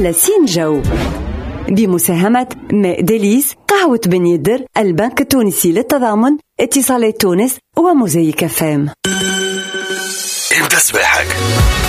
لسين جو، بمساهمة ماء ديليس، قهوة بن يدر، البنك التونسي للتضامن، اتصالات تونس، وموزايك FM. امتى صباحك؟